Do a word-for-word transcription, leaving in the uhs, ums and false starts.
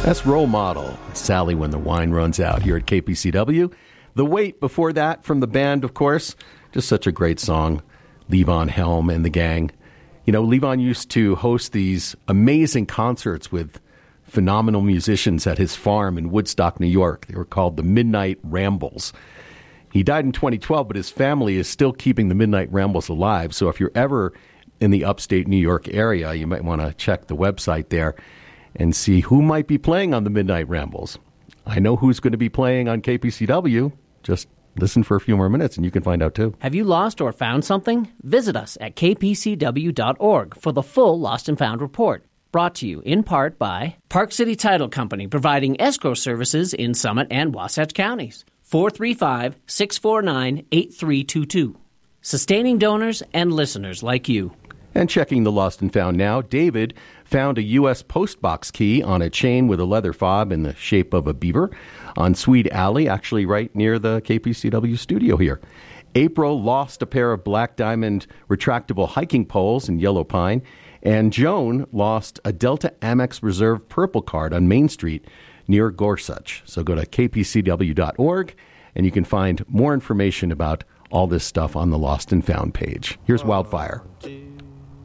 That's Role Model, Sally When the Wine Runs Out here at K P C W. The Wait before that from the band, of course. Just such a great song. Levon Helm and the gang. You know, Levon used to host these amazing concerts with phenomenal musicians at his farm in Woodstock, New York. They were called the Midnight Rambles. He died in twenty twelve, but his family is still keeping the Midnight Rambles alive. So if you're ever in the upstate New York area, you might want to check the website there and see who might be playing on the Midnight Rambles. I know who's going to be playing on K P C W. Just listen for a few more minutes and you can find out too. Have you lost or found something? Visit us at k p c w dot org for the full Lost and Found report. Brought to you in part by Park City Title Company, providing escrow services in Summit and Wasatch counties. four three five, six four nine, eight three two two. Sustaining donors and listeners like you. And checking the Lost and Found now, David found a U S postbox key on a chain with a leather fob in the shape of a beaver on Swede Alley, actually right near the K P C W studio here. April lost a pair of Black Diamond retractable hiking poles in Yellow Pine. And Joan lost a Delta Amex Reserve Purple card on Main Street near Gorsuch. So go to k p c w dot org and you can find more information about all this stuff on the Lost and Found page. Here's Wildfire.